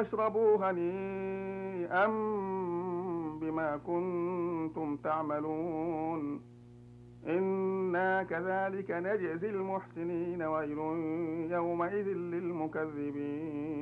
واشربوا هنيئا بما كنتم تعملون إنا كذلك نجزي المحسنين ويل يومئذ للمكذبين